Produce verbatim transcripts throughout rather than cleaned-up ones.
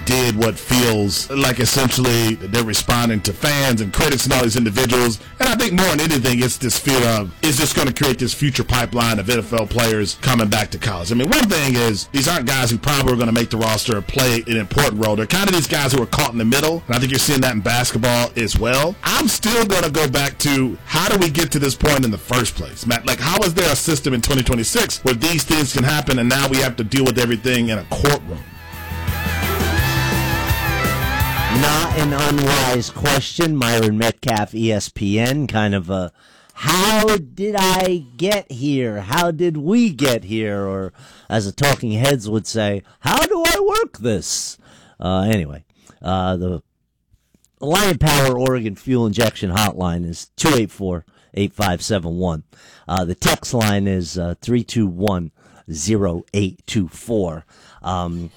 did what feels like essentially they're responding to fans and critics and all these individuals. And I think more than anything, it's this fear of, is this going to create this future pipeline of N F L players coming back to college? I mean, one thing is, these aren't guys who probably are going to make the roster or play an important role. They're kind of these guys who are caught in the middle, and I think you're seeing that in basketball as well. I'm still going to go back to, how do we get to this point in the first place, Matt? Like, how is there a system in twenty twenty-six where these things can happen and now we have to deal with everything in a courtroom? Not an unwise question. Myron Metcalf, E S P N, kind of a, how did I get here? How did we get here? Or as the Talking Heads would say, how do I work this? Uh, anyway, uh, the Lion Power Oregon Fuel Injection Hotline is two eight four, eight five seven one. Uh, the text line is uh, three two one, zero eight two four. Um,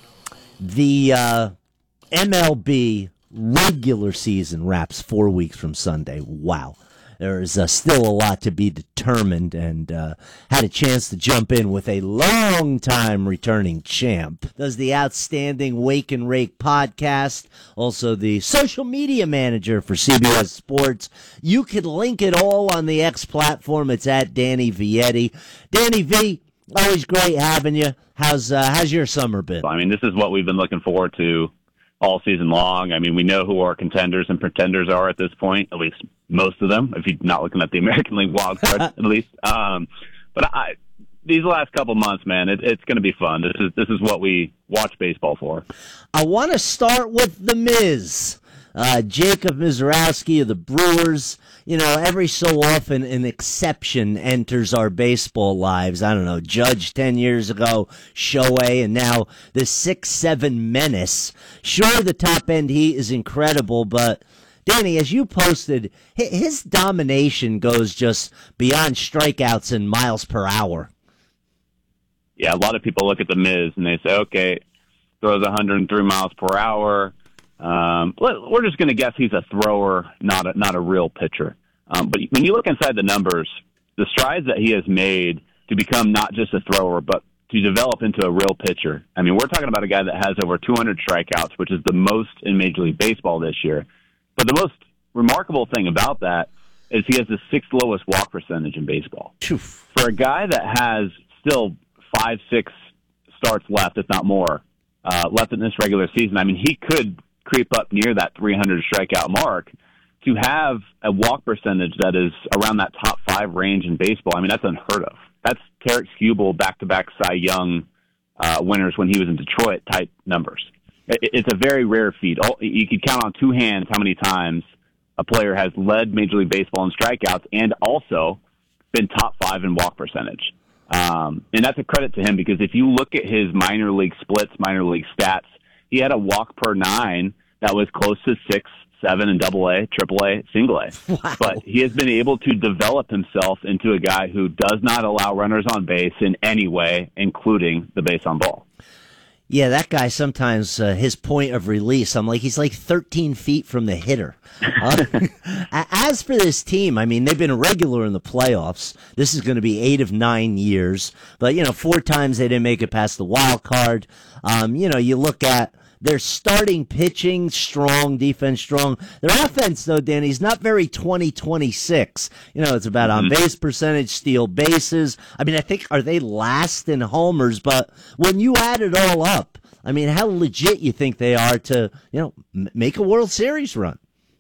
the uh, M L B regular season wraps four weeks from Sunday. Wow. There's uh, still a lot to be determined, and uh, had a chance to jump in with a long-time returning champ. Does the outstanding Wake and Rake podcast, also the social media manager for C B S Sports. You can link it all on the X platform. It's at Danny Vietti. Danny V, always great having you. How's uh, how's your summer been? I mean, this is what we've been looking forward to all season long. I mean, we know who our contenders and pretenders are at this point, at least most of them, if you're not looking at the American League wild card, at least. Um, but I, these last couple months, man, it, it's going to be fun. This is this is what we watch baseball for. I want to start with The Miz. Uh, Jacob Mizorowski of the Brewers. You know, every so often an exception enters our baseball lives. I don't know, Judge ten years ago, Shohei, and now the six seven menace. Sure, the top end heat is incredible, but Danny, as you posted, his domination goes just beyond strikeouts and miles per hour. Yeah, a lot of people look at The Miz and they say, okay, throws one hundred three miles per hour. Um, we're just going to guess he's a thrower, not a, not a real pitcher. Um, but when you look inside the numbers, the strides that he has made to become not just a thrower, but to develop into a real pitcher. I mean, we're talking about a guy that has over two hundred strikeouts, which is the most in Major League Baseball this year. But the most remarkable thing about that is he has the sixth lowest walk percentage in baseball. Oof. For a guy that has still five, six starts left, if not more, uh, left in this regular season, I mean, he could creep up near that three hundred strikeout mark. To have a walk percentage that is around that top five range in baseball, I mean, that's unheard of. That's Tarek Skubal back-to-back Cy Young uh, winners when he was in Detroit type numbers. It, it's a very rare feat. You could count on two hands how many times a player has led Major League Baseball in strikeouts and also been top five in walk percentage. Um, and that's a credit to him, because if you look at his minor league splits, minor league stats, he had a walk per nine that was close to six, seven in double A, triple A, single A. Wow. But he has been able to develop himself into a guy who does not allow runners on base in any way, including the base on ball. Yeah, that guy sometimes, uh, his point of release, I'm like, he's like thirteen feet from the hitter. Uh, as for this team, I mean, they've been regular in the playoffs. This is going to be eight of nine years. But, you know, four times they didn't make it past the wild card. Um, you know, you look at their starting pitching, strong, defense, strong. Their offense, though, Danny, is not very twenty twenty-six. You know, it's about mm-hmm. on-base percentage, steal bases. I mean, I think, are they last in homers? But when you add it all up, I mean, how legit you think they are to, you know, m- make a World Series run?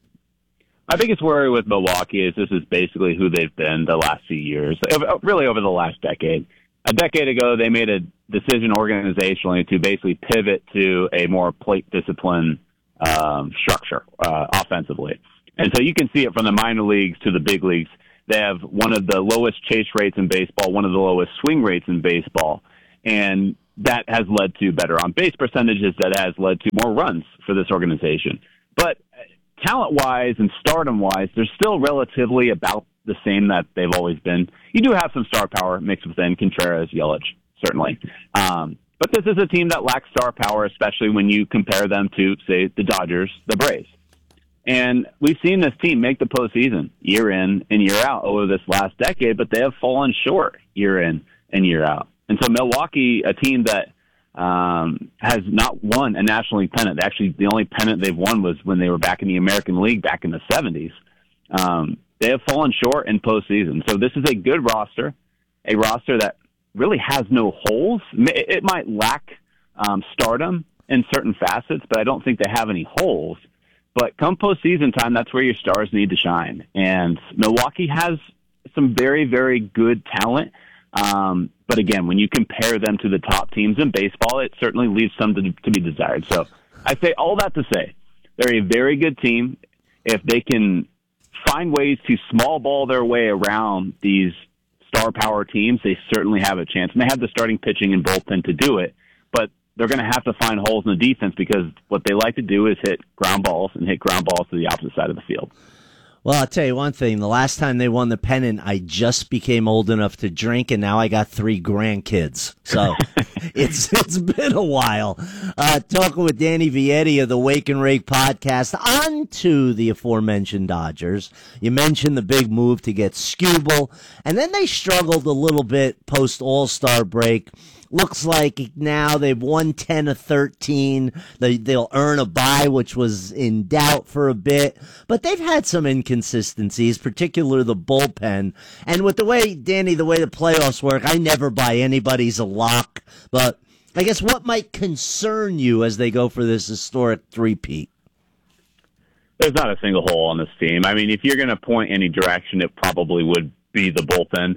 My biggest worry with Milwaukee is this is basically who they've been the last few years, really over the last decade. A decade ago, they made a decision organizationally to basically pivot to a more plate discipline um, structure uh, offensively. And so you can see it from the minor leagues to the big leagues. They have one of the lowest chase rates in baseball, one of the lowest swing rates in baseball. And that has led to better on-base percentages. That has led to more runs for this organization. But talent-wise and stardom-wise, they're still relatively about the same that they've always been. You do have some star power mixed within Contreras, Yelich, certainly. Um, but this is a team that lacks star power, especially when you compare them to, say, the Dodgers, the Braves. And we've seen this team make the postseason year in and year out over this last decade, but they have fallen short year in and year out. And so Milwaukee, a team that um, has not won a National League pennant. Actually, the only pennant they've won was when they were back in the American League back in the seventies. Um, they have fallen short in postseason. So this is a good roster, a roster that really has no holes. It might lack um, stardom in certain facets, but I don't think they have any holes. But come postseason time, that's where your stars need to shine. And Milwaukee has some very, very good talent. Um, but again, when you compare them to the top teams in baseball, it certainly leaves some to, to be desired. So I say all that to say they're a very good team. If they can find ways to small ball their way around these star power teams, they certainly have a chance. And they have the starting pitching and bullpen to do it. But they're going to have to find holes in the defense because what they like to do is hit ground balls and hit ground balls to the opposite side of the field. Well, I'll tell you one thing. The last time they won the pennant, I just became old enough to drink, and now I got three grandkids. So it's it's been a while. Uh, talking with Danny Vietti of the Wake and Rake podcast. On to the aforementioned Dodgers. You mentioned the big move to get Skubal, and then they struggled a little bit post All-Star break. Looks like now they've won ten of thirteen. They, they'll earn a bye, which was in doubt for a bit. But they've had some inconsistencies, particularly the bullpen. And with the way, Danny, the way the playoffs work, I never buy anybody's a lock. But I guess what might concern you as they go for this historic three-peat? There's not a single hole on this team. I mean, if you're going to point any direction, it probably would be the bullpen.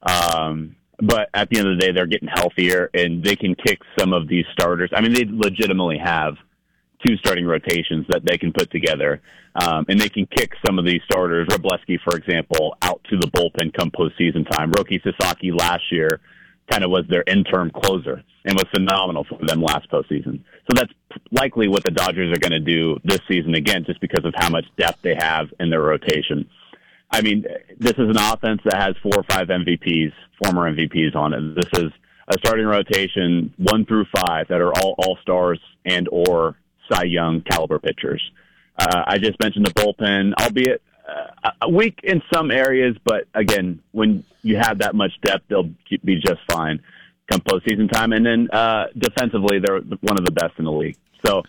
Um But at the end of the day, they're getting healthier, and they can kick some of these starters. I mean, they legitimately have two starting rotations that they can put together, um, and they can kick some of these starters, Wroblewski, for example, out to the bullpen come postseason time. Roki Sasaki last year kind of was their interim closer and was phenomenal for them last postseason. So that's likely what the Dodgers are going to do this season again, just because of how much depth they have in their rotation. I mean, this is an offense that has four or five M V Ps, former M V Ps on it. This is a starting rotation, one through five, that are all all-stars and or Cy Young caliber pitchers. Uh, I just mentioned the bullpen, albeit uh, weak in some areas, but again, when you have that much depth, they'll be just fine come postseason time. And then uh, defensively, they're one of the best in the league. So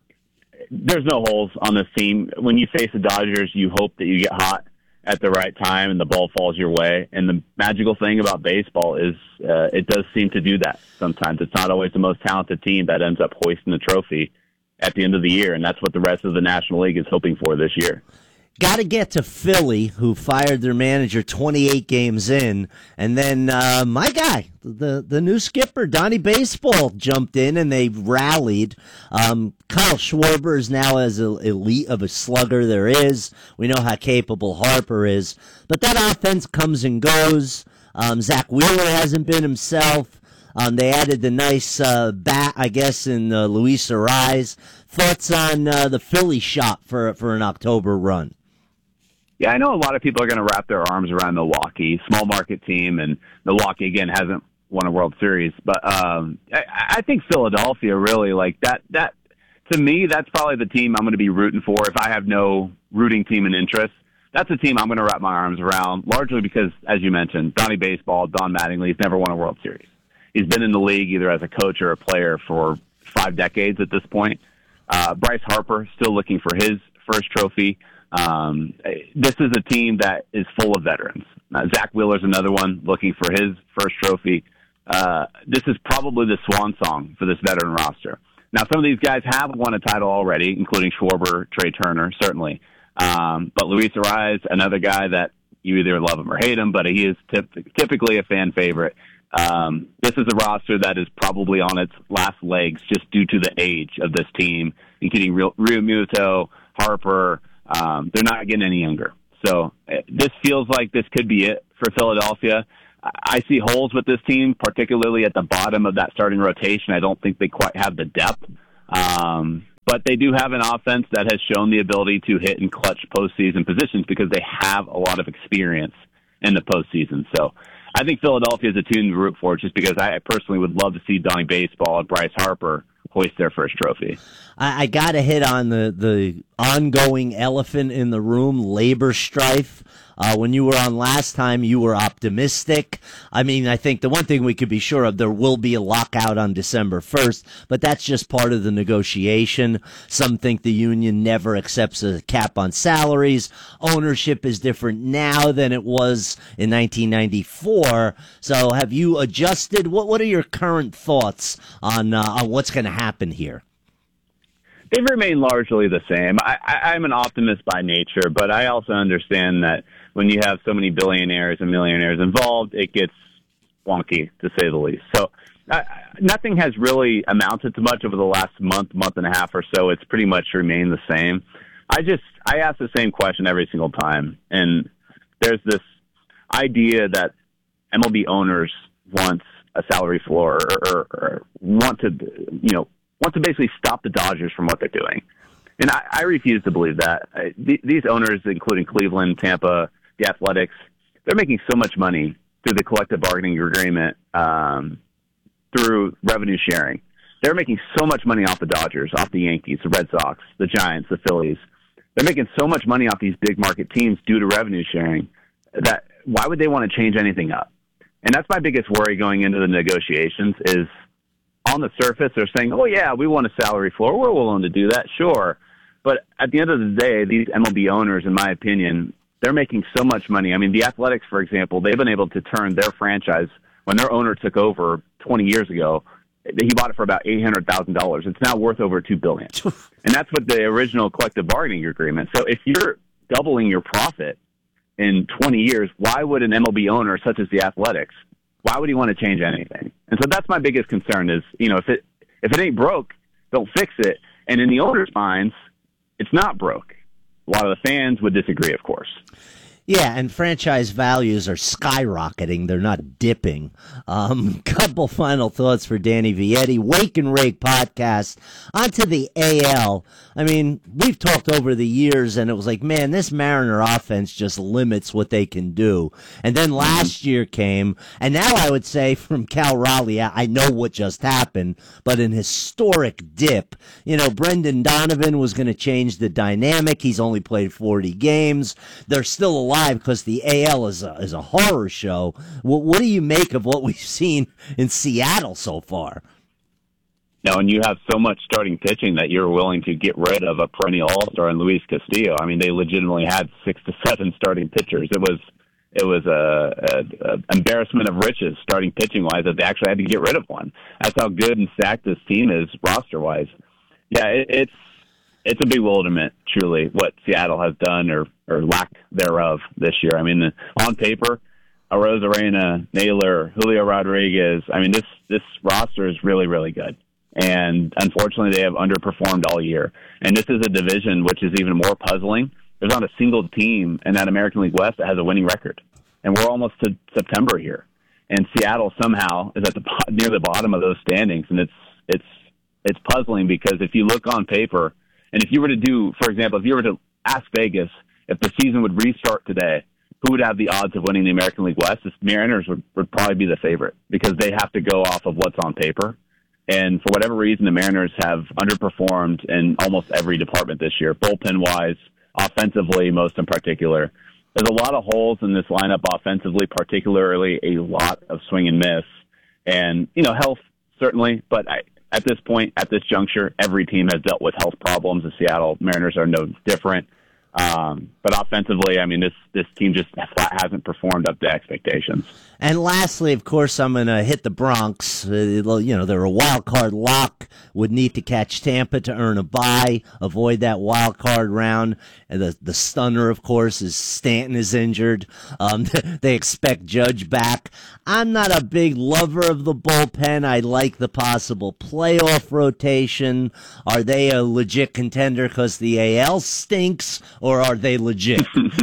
there's no holes on this team. When you face the Dodgers, you hope that you get hot at the right time and the ball falls your way. And the magical thing about baseball is uh, it does seem to do that sometimes. It's not always the most talented team that ends up hoisting the trophy at the end of the year, and that's what the rest of the National League is hoping for this year. Got to get to Philly, who fired their manager twenty-eight games in, and then uh, my guy, the the new skipper, Donnie Baseball, jumped in, and they rallied. Um, Kyle Schwarber is now as elite of a slugger there is. We know how capable Harper is, but that offense comes and goes. Um, Zach Wheeler hasn't been himself. Um, they added the nice uh, bat, I guess, in uh, Luis Arraez. Thoughts on uh, the Philly shot for for an October run? Yeah, I know a lot of people are going to wrap their arms around Milwaukee, small market team, and Milwaukee, again, hasn't won a World Series. But um, I, I think Philadelphia really, like, that, that, to me, that's probably the team I'm going to be rooting for if I have no rooting team in interest. That's a team I'm going to wrap my arms around, largely because, as you mentioned, Donnie Baseball, Don Mattingly, he's never won a World Series. He's been in the league either as a coach or a player for five decades at this point. Uh, Bryce Harper, still looking for his first trophy. Um, this is a team that is full of veterans. Uh, Zach Wheeler's another one looking for his first trophy. Uh, this is probably the swan song for this veteran roster. Now, some of these guys have won a title already, including Schwarber, Trey Turner, certainly. Um, but Luis Arraez, another guy that you either love him or hate him, but he is typ- typically a fan favorite. Um, this is a roster that is probably on its last legs just due to the age of this team, including Realmuto, Harper. Um, they're not getting any younger. So uh, this feels like this could be it for Philadelphia. I, I see holes with this team, particularly at the bottom of that starting rotation. I don't think they quite have the depth. Um, but they do have an offense that has shown the ability to hit in clutch postseason positions because they have a lot of experience in the postseason. So I think Philadelphia is a team to root for just because I personally would love to see Donnie Baseball and Bryce Harper hoist their first trophy. I, I got to hit on the, the ongoing elephant in the room, labor strife. Uh, when you were on last time, you were optimistic. I mean, I think the one thing we could be sure of, there will be a lockout on December first, but that's just part of the negotiation. Some think the union never accepts a cap on salaries. Ownership is different now than it was in nineteen ninety-four. So have you adjusted? What What are your current thoughts on, uh, on what's going to happen here? They've remained largely the same. I, I, I'm an optimist by nature, but I also understand that when you have so many billionaires and millionaires involved, it gets wonky, to say the least. So uh, nothing has really amounted to much over the last month, month and a half or so. It's pretty much remained the same. I just, I ask the same question every single time. And there's this idea that M L B owners want a salary floor or, or, or want to, you know, want to basically stop the Dodgers from what they're doing. And I, I refuse to believe that. I, th- these owners, including Cleveland, Tampa, the Athletics, they're making so much money through the collective bargaining agreement, um, through revenue sharing. They're making so much money off the Dodgers, off the Yankees, the Red Sox, the Giants, the Phillies. They're making so much money off these big market teams due to revenue sharing that why would they want to change anything up? And that's my biggest worry going into the negotiations is on the surface they're saying, oh, yeah, we want a salary floor. We're willing to do that, sure. But at the end of the day, these M L B owners, in my opinion, they're making so much money. I mean, the Athletics, for example, they've been able to turn their franchise, when their owner took over twenty years ago, he bought it for about eight hundred thousand dollars. It's now worth over two billion dollars. And that's what the original collective bargaining agreement. So if you're doubling your profit in twenty years, why would an M L B owner such as the Athletics, why would he want to change anything? And so that's my biggest concern is, you know, if it if it ain't broke, don't fix it. And in the owners' minds, it's not broke. A lot of the fans would disagree, of course. Yeah, and franchise values are skyrocketing. They're not dipping. Um, couple final thoughts for Danny Vietti. Wake and Rake podcast. Onto the A L. I mean, we've talked over the years, and it was like, man, this Mariner offense just limits what they can do. And then last year came, and now I would say from Cal Raleigh, I know what just happened, but an historic dip. You know, Brendan Donovan was going to change the dynamic. He's only played forty games. They're still alive because the A L is a, is a horror show. What, what do you make of what we've seen in Seattle so far? No, and you have so much starting pitching that you're willing to get rid of a perennial all-star in Luis Castillo. I mean, they legitimately had six to seven starting pitchers. It was it was a, a, a embarrassment of riches starting pitching-wise that they actually had to get rid of one. That's how good and stacked this team is roster-wise. Yeah, it, it's it's a bewilderment, truly, what Seattle has done or, or lack thereof this year. I mean, on paper, Arozarena, Naylor, Julio Rodriguez, I mean, this, this roster is really, really good. And unfortunately, they have underperformed all year. And this is a division which is even more puzzling. There's not a single team in that American League West that has a winning record. And we're almost to September here. And Seattle somehow is at the near the bottom of those standings. And it's it's it's puzzling because if you look on paper, and if you were to do, for example, if you were to ask Vegas if the season would restart today, who would have the odds of winning the American League West? The Mariners would, would probably be the favorite because they have to go off of what's on paper. And for whatever reason, the Mariners have underperformed in almost every department this year, bullpen-wise, offensively, most in particular. There's a lot of holes in this lineup offensively, particularly a lot of swing and miss. And, you know, health, certainly, but I, at this point, at this juncture, every team has dealt with health problems. The Seattle Mariners are no different. Um, but offensively, I mean, this, this team just flat hasn't performed up to expectations. And lastly, of course, I'm going to hit the Bronx. Uh, you know, they're a wild card lock. Would need to catch Tampa to earn a bye, avoid that wild card round. And the the stunner, of course, is Stanton is injured. Um, they expect Judge back. I'm not a big lover of the bullpen. I like the possible playoff rotation. Are they a legit contender because the A L stinks, or are they legit?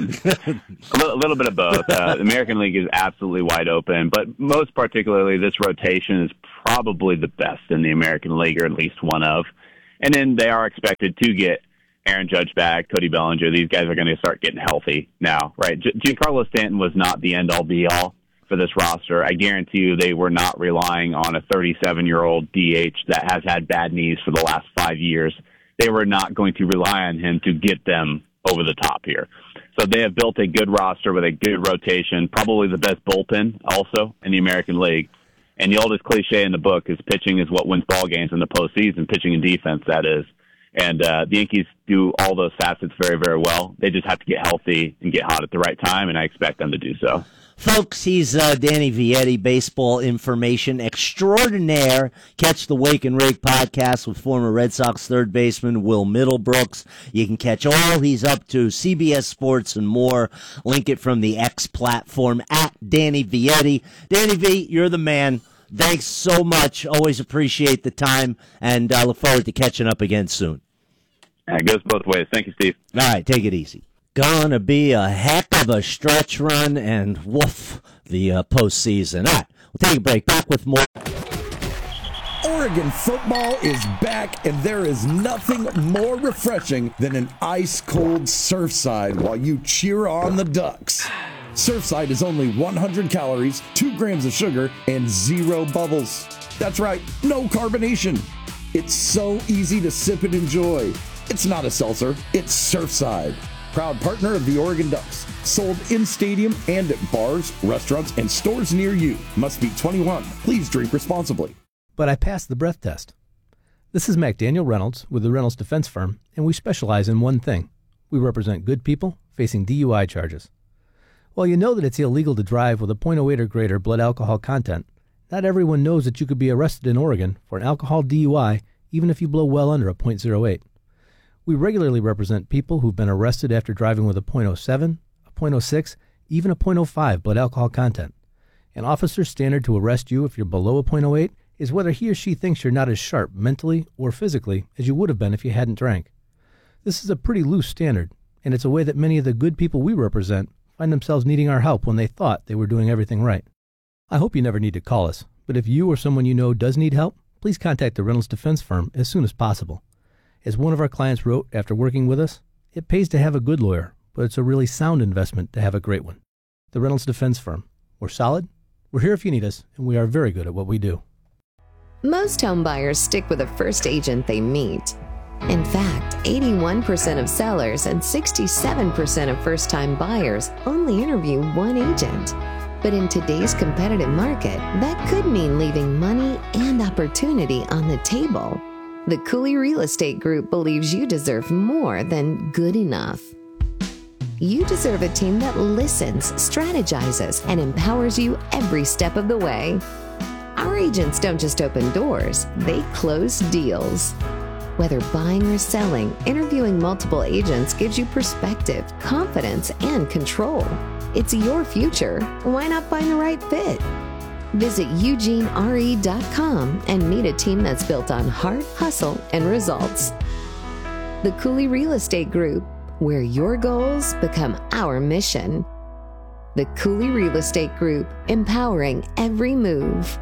a, little, a little bit of both. Uh, the American League is absolutely wide open, but most particularly this rotation is probably the best in the American League, or at least one of. And then they are expected to get Aaron Judge back, Cody Bellinger. These guys are going to start getting healthy now, right? G- Giancarlo Stanton was not the end-all, be-all for this roster. I guarantee you they were not relying on a thirty-seven-year-old D H that has had bad knees for the last five years they were not going to rely on him to get them over the top here. So they have built a good roster with a good rotation, probably the best bullpen also in the American League. And the oldest cliche in the book is pitching is what wins ball games in the postseason, pitching and defense, that is. And uh, the Yankees do all those facets very, very well. They just have to get healthy and get hot at the right time, and I expect them to do so. Folks, he's uh, Danny Vietti, baseball information extraordinaire. Catch the Wake and Rake podcast with former Red Sox third baseman Will Middlebrooks. You can catch all he's up to, C B S Sports and more. Link it from the X platform at Danny Vietti. Danny V, you're the man. Thanks so much. Always appreciate the time, and I uh, look forward to catching up again soon. It goes both ways. Thank you, Steve. All right, take it easy. Gonna be a heck of a stretch run and woof, the uh, postseason. All right, we'll take a break. Back with more. Oregon football is back, and there is nothing more refreshing than an ice-cold Surfside while you cheer on the Ducks. Surfside is only one hundred calories, two grams of sugar, and zero bubbles. That's right, no carbonation. It's so easy to sip and enjoy. It's not a seltzer, it's Surfside. Proud partner of the Oregon Ducks. Sold in stadium and at bars, restaurants, and stores near you. Must be twenty-one. Please drink responsibly. But I passed the breath test. This is McDaniel Reynolds with the Reynolds Defense Firm, and we specialize in one thing. We represent good people facing D U I charges. While you know that it's illegal to drive with a point oh eight or greater blood alcohol content, not everyone knows that you could be arrested in Oregon for an alcohol D U I even if you blow well under a point oh eight. We regularly represent people who've been arrested after driving with a point oh seven, a point oh six, even a point oh five blood alcohol content. An officer's standard to arrest you if you're below a point oh eight is whether he or she thinks you're not as sharp mentally or physically as you would have been if you hadn't drank. This is a pretty loose standard, and it's a way that many of the good people we represent find themselves needing our help when they thought they were doing everything right. I hope you never need to call us, but if you or someone you know does need help, please contact the Reynolds Defense Firm as soon as possible. As one of our clients wrote after working with us, it pays to have a good lawyer, but it's a really sound investment to have a great one. The Reynolds Defense Firm. We're solid, we're here if you need us, and we are very good at what we do. Most home buyers stick with the first agent they meet. In fact, eighty-one percent of sellers and sixty-seven percent of first-time buyers only interview one agent. But in today's competitive market, that could mean leaving money and opportunity on the table. The Cooley Real Estate Group believes you deserve more than good enough. You deserve a team that listens, strategizes, and empowers you every step of the way. Our agents don't just open doors, they close deals. Whether buying or selling, interviewing multiple agents gives you perspective, confidence, and control. It's your future. Why not find the right fit? Visit Eugene R E dot com and meet a team that's built on heart, hustle, and results. The Cooley Real Estate Group, where your goals become our mission. The Cooley Real Estate Group, empowering every move.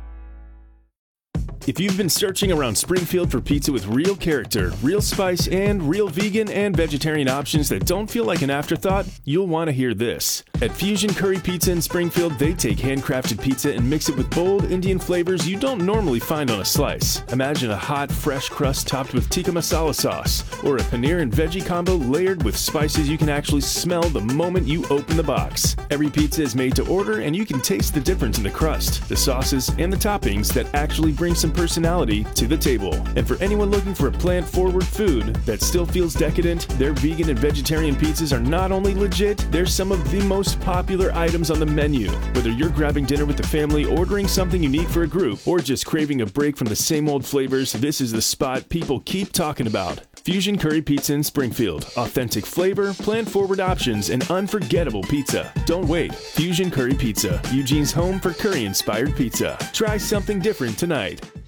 If you've been searching around Springfield for pizza with real character, real spice, and real vegan and vegetarian options that don't feel like an afterthought, you'll want to hear this. At Fusion Curry Pizza in Springfield, they take handcrafted pizza and mix it with bold Indian flavors you don't normally find on a slice. Imagine a hot, fresh crust topped with tikka masala sauce, or a paneer and veggie combo layered with spices you can actually smell the moment you open the box. Every pizza is made to order, and you can taste the difference in the crust, the sauces, and the toppings that actually bring some personality to the table. And for anyone looking for a plant-forward food that still feels decadent, their vegan and vegetarian pizzas are not only legit, they're some of the most popular items on the menu. Whether you're grabbing dinner with the family, ordering something unique for a group, or just craving a break from the same old flavors, this is the spot people keep talking about. Fusion Curry Pizza in Springfield. Authentic flavor, plant-forward options, and unforgettable pizza. Don't wait. Fusion Curry Pizza, Eugene's home for curry-inspired pizza. Try something different tonight.